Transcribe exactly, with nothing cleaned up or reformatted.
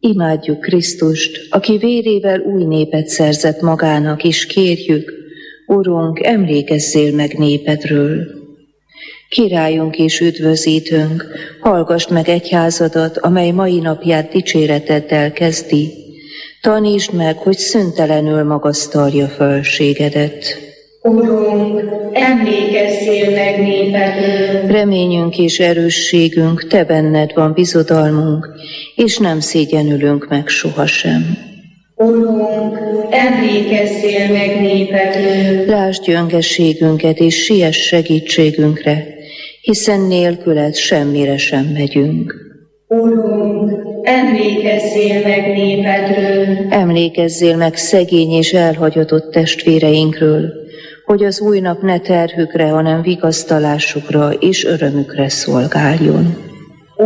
Imádjuk Krisztust, aki vérével új népet szerzett magának, és kérjük, Urunk, emlékezzél meg népedről. Királyunk és üdvözítőnk, hallgassd meg egyházadat, amely mai napját dicséreteddel kezdi. Tanítsd meg, hogy szüntelenül magasztalja fölségedet. Urunk, emlékezzél meg népedről. Reményünk és erősségünk, te benned van bizodalmunk, és nem szégyenülünk meg sohasem. Urunk, emlékezzél meg népedről. Lásd gyöngeségünket, és siess segítségünkre, hiszen nélküled semmire sem megyünk. Urunk, emlékezzél meg népedről. Emlékezzél meg szegény és elhagyatott testvéreinkről, hogy az új nap ne terhükre, hanem vigasztalásukra és örömükre szolgáljon.